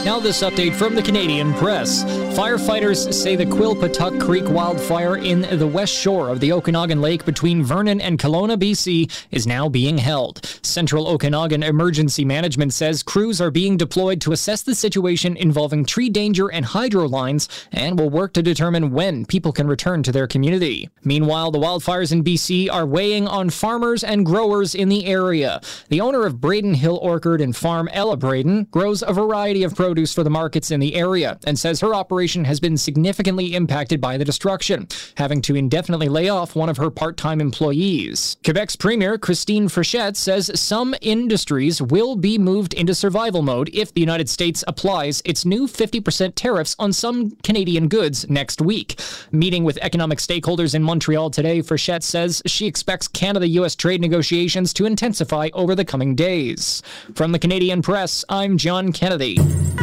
Now this update from the Canadian Press. Firefighters say the Quilpatuck Creek wildfire in the west shore of the Okanagan Lake between Vernon and Kelowna, BC, is now being held. Central Okanagan Emergency Management says crews are being deployed to assess the situation involving tree danger and hydro lines and will work to determine when people can return to their community. Meanwhile, the wildfires in BC are weighing on farmers and growers in the area. The owner of Braden Hill Orchard and Farm, Ella Braden, grows a variety of produce for the markets in the area and says her operation has been significantly impacted by the destruction, having to indefinitely lay off one of her part-time employees. Quebec's Premier Christine Frechette says some industries will be moved into survival mode if the United States applies its new 50% tariffs on some Canadian goods next week. Meeting with economic stakeholders in Montreal today, Frechette says she expects Canada-US trade negotiations to intensify over the coming days. From the Canadian Press, I'm John Kennedy.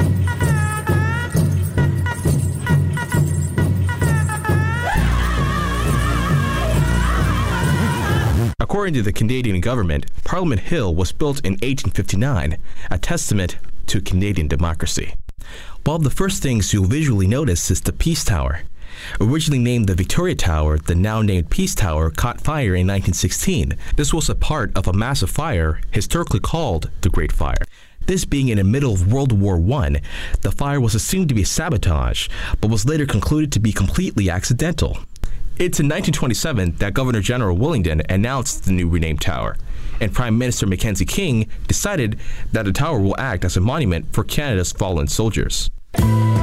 According to the Canadian government, Parliament Hill was built in 1859, a testament to Canadian democracy. One of the first things you'll visually notice is the Peace Tower. Originally named the Victoria Tower, the now named Peace Tower caught fire in 1916. This was a part of a massive fire, historically called the Great Fire. This being in the middle of World War I, the fire was assumed to be sabotage, but was later concluded to be completely accidental. It's in 1927 that Governor General Willingdon announced the new renamed tower, and Prime Minister Mackenzie King decided that the tower will act as a monument for Canada's fallen soldiers.